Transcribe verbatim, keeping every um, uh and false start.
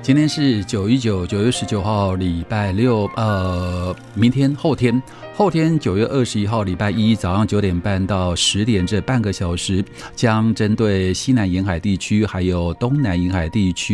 今天是九一九九月十九号礼拜六，呃，明天后天后天九月二十一号礼拜一早上九点半到十点这半个小时，将针对西南沿海地区还有东南沿海地区